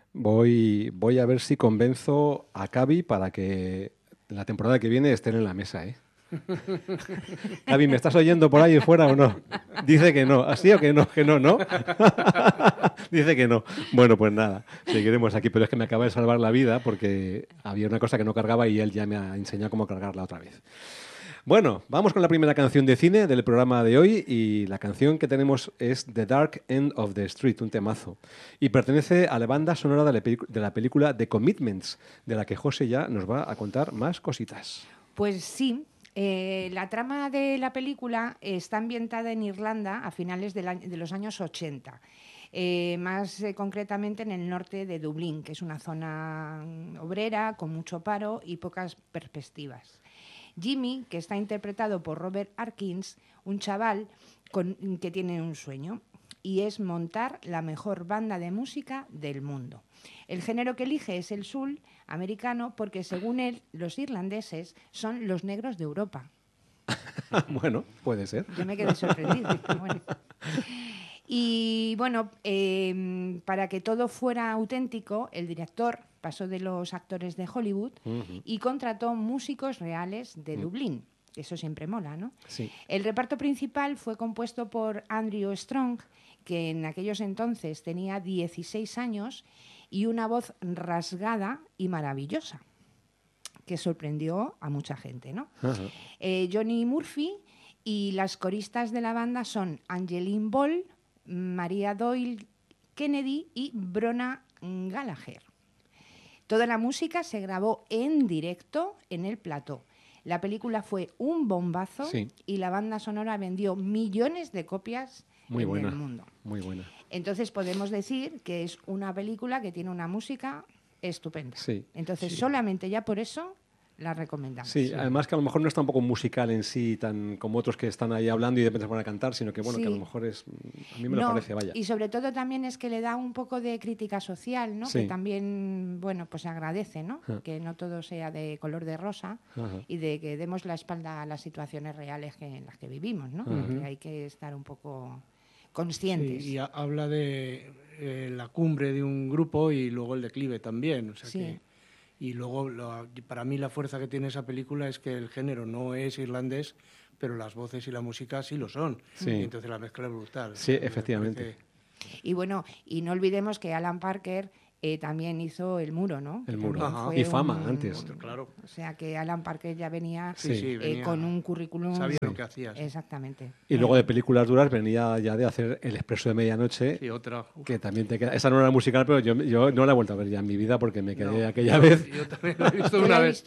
Voy a ver si convenzo a Cavi para que la temporada que viene estén en la mesa, ¿eh? Cavi, ¿me estás oyendo por ahí fuera o no? Dice que no. ¿Así o que no? Que no, ¿no? Dice que no. Bueno, pues nada, seguiremos aquí. Pero es que me acaba de salvar la vida porque había una cosa que no cargaba y él ya me ha enseñado cómo cargarla otra vez. Bueno, vamos con la primera canción de cine del programa de hoy y la canción que tenemos es The Dark End of the Street, un temazo. Y pertenece a la banda sonora de la película The Commitments, de la que José ya nos va a contar más cositas. Pues sí, la trama de la película está ambientada en Irlanda a finales de los años 80. Más concretamente en el norte de Dublín, que es una zona obrera con mucho paro y pocas perspectivas. Jimmy, que está interpretado por Robert Atkins, un chaval que tiene un sueño, y es montar la mejor banda de música del mundo. El género que elige es el soul americano porque, según él, los irlandeses son los negros de Europa. Bueno, puede ser. Yo me quedé sorprendida. Bueno. Y bueno, para que todo fuera auténtico, el director pasó de los actores de Hollywood y contrató músicos reales de Dublín. Eso siempre mola, ¿no? Sí. El reparto principal fue compuesto por Andrew Strong, que en aquellos entonces tenía 16 años y una voz rasgada y maravillosa, que sorprendió a mucha gente, ¿no? Johnny Murphy y las coristas de la banda son Angeline Ball, Maria Doyle Kennedy y Brona Gallagher. Toda la música se grabó en directo en el plató. La película fue un bombazo y la banda sonora vendió millones de copias en el mundo. Muy buena. Entonces podemos decir que es una película que tiene una música estupenda. Sí. Entonces solamente ya por eso la recomendamos. Sí, además que a lo mejor no es tampoco musical en sí, tan como otros que están ahí hablando y de repente se van a cantar, sino que bueno, que a lo mejor es, a mí me lo parece, vaya. Y sobre todo también es que le da un poco de crítica social, ¿no? Sí. Que también, bueno, pues se agradece, ¿no? Que no todo sea de color de rosa y de que demos la espalda a las situaciones reales en las que vivimos, ¿no? Que hay que estar un poco conscientes. Sí, y habla de la cumbre de un grupo y luego el declive también, o sea que... Y luego, para mí, la fuerza que tiene esa película es que el género no es irlandés, pero las voces y la música sí lo son. Sí. Y entonces la mezcla es brutal. Sí, efectivamente. Y bueno, y no olvidemos que Alan Parker también hizo El Muro, ¿no? El Muro. Y Fama, antes. Claro. O sea que Alan Parker ya venía, venía con un currículum... Sabía lo que hacía. Exactamente. Y luego de películas duras venía ya de hacer El Expreso de Medianoche. Sí, otra. Que también te queda... Esa no era musical, pero yo no la he vuelto a ver ya en mi vida porque me quedé aquella vez. Yo también la he visto una vez.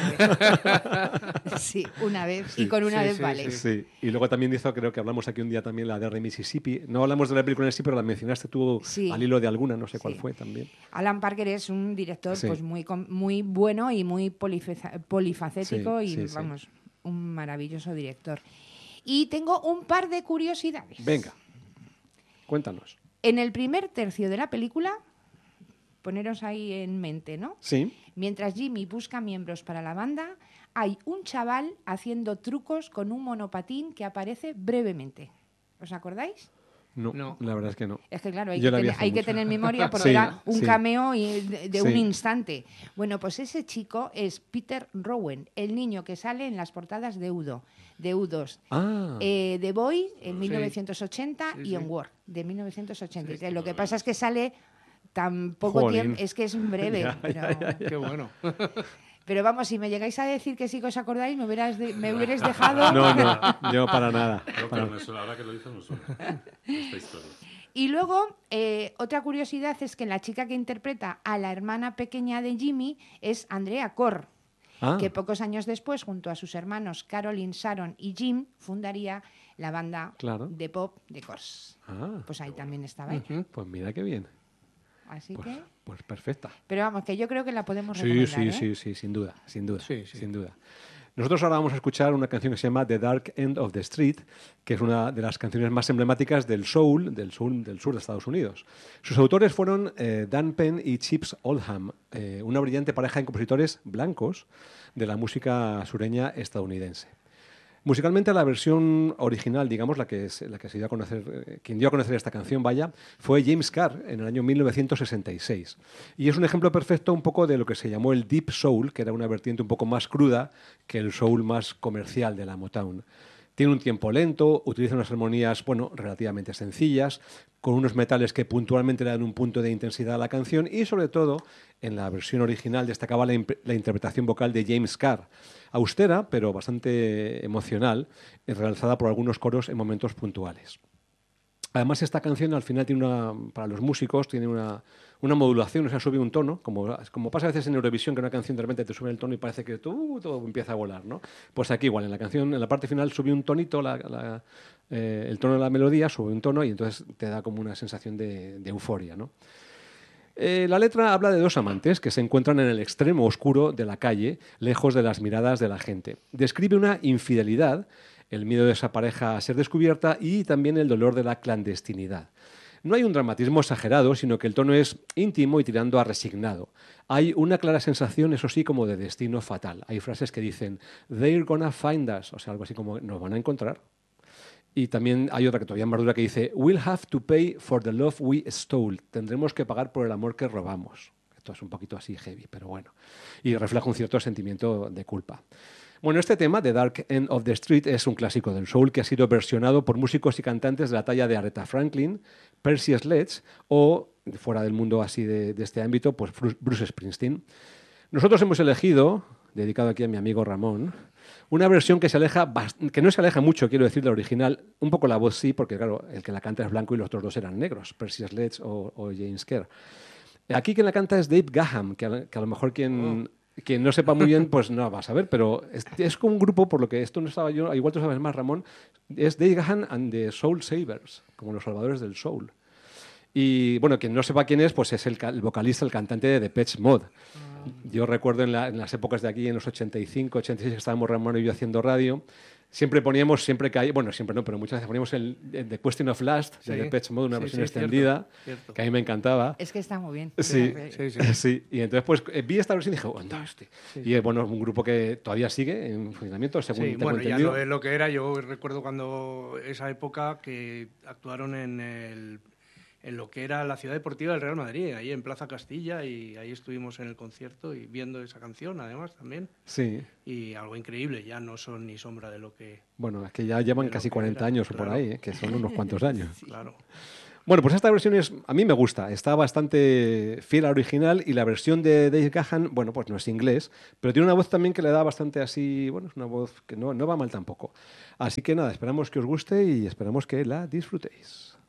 Sí, una vez. Sí. Y con una vez vale. Sí. Y luego también hizo, creo que hablamos aquí un día también, la de Mississippi. No hablamos de la película en sí, pero la mencionaste tú al hilo de alguna, no sé cuál fue también. Alan Parker es un director pues muy bueno y muy polifacético vamos, un maravilloso director. Y tengo un par de curiosidades. Venga, cuéntanos. En el primer tercio de la película, poneros ahí en mente, ¿no? Sí. Mientras Jimmy busca miembros para la banda, hay un chaval haciendo trucos con un monopatín que aparece brevemente. ¿Os acordáis? No, la verdad es que no. Es que claro, hay que tener memoria porque era un cameo de un instante. Bueno, pues ese chico es Peter Rowan, el niño que sale en las portadas de U2. The Boy en 1980 y Onward de 1983. Lo que pasa es que sale tan poco tiempo, es que es un breve. Ya. Qué bueno. Pero vamos, si me llegáis a decir que sí que os acordáis, me hubierais dejado... No, yo para nada. No, pero ahora que lo dices me suena esta historia. Y luego, otra curiosidad es que la chica que interpreta a la hermana pequeña de Jimmy es Andrea Corr, que pocos años después, junto a sus hermanos Caroline, Sharon y Jim, fundaría la banda de pop de Corrs. Pues ahí también estaba ella. Pues mira qué bien. Así que... Pues perfecta. Pero vamos, que yo creo que la podemos recomendar. Sí, sin duda. Nosotros ahora vamos a escuchar una canción que se llama The Dark End of the Street, que es una de las canciones más emblemáticas del soul del sur de Estados Unidos. Sus autores fueron Dan Penn y Chips Oldham, una brillante pareja de compositores blancos de la música sureña estadounidense. Musicalmente la versión original, digamos, la que se dio a conocer, quien dio a conocer esta canción, vaya, fue James Carr en el año 1966. Y es un ejemplo perfecto un poco de lo que se llamó el Deep Soul, que era una vertiente un poco más cruda que el soul más comercial de la Motown. Tiene un tiempo lento, utiliza unas armonías, bueno, relativamente sencillas, con unos metales que puntualmente le dan un punto de intensidad a la canción y, sobre todo, en la versión original destacaba la interpretación vocal de James Carr, austera, pero bastante emocional, realizada por algunos coros en momentos puntuales. Además, esta canción al final tiene para los músicos, tiene una modulación, o sea, sube un tono, como pasa a veces en Eurovisión, que una canción de repente te sube el tono y parece que todo empieza a volar, ¿no? Pues aquí igual, en la canción, en la parte final sube un tonito, el tono de la melodía sube un tono y entonces te da como una sensación de euforia, ¿no? La letra habla de dos amantes que se encuentran en el extremo oscuro de la calle, lejos de las miradas de la gente. Describe una infidelidad, el miedo de esa pareja a ser descubierta y también el dolor de la clandestinidad. No hay un dramatismo exagerado, sino que el tono es íntimo y tirando a resignado. Hay una clara sensación, eso sí, como de destino fatal. Hay frases que dicen, "They're gonna find us", o sea, algo así como, "nos van a encontrar". Y también hay otra que todavía más dura que dice, "We'll have to pay for the love we stole". Tendremos que pagar por el amor que robamos. Esto es un poquito así heavy, pero bueno. Y refleja un cierto sentimiento de culpa. Bueno, este tema, The Dark End of the Street, es un clásico del soul que ha sido versionado por músicos y cantantes de la talla de Aretha Franklin, Percy Sledge o, fuera del mundo así de este ámbito, pues Bruce Springsteen. Nosotros hemos elegido, dedicado aquí a mi amigo Ramón, una versión que no se aleja mucho, quiero decir, de la original. Un poco la voz sí, porque claro, el que la canta es blanco y los otros dos eran negros, Percy Sledge o James Kerr. Aquí quien la canta es Dave Gahan, que a lo mejor quien no sepa muy bien, pues no va a saber, pero es como un grupo, por lo que esto no estaba yo, igual tú sabes más, Ramón, es Dave Gahan and the Soul Savers, como los salvadores del soul. Y bueno, quien no sepa quién es, pues es el vocalista, el cantante de Depeche Mode. Yo recuerdo en las épocas de aquí, en los 85, 86, que estábamos Ramón y yo haciendo radio, siempre que hay, bueno, siempre no, pero muchas veces poníamos el The Question of Last de Depeche Mode, una versión extendida, cierto. Que a mí me encantaba. Es que está muy bien. Sí. Y entonces pues vi esta versión y dije, ¡onda este! Sí. Y bueno, es un grupo que todavía sigue en funcionamiento, según tengo entendido. Ya no es lo que era. Yo recuerdo cuando esa época que actuaron en lo que era la ciudad deportiva del Real Madrid, ahí en Plaza Castilla, y ahí estuvimos en el concierto y viendo esa canción, además, también. Sí. Y algo increíble, ya no son ni sombra de lo que... Bueno, es que ya llevan casi 40 años o por ahí, que son unos cuantos años. Sí. Claro. Bueno, pues esta versión a mí me gusta, está bastante fiel al original y la versión de Dave Gahan, bueno, pues no es inglés, pero tiene una voz también que le da bastante así, bueno, es una voz que no va mal tampoco. Así que nada, esperamos que os guste y esperamos que la disfrutéis.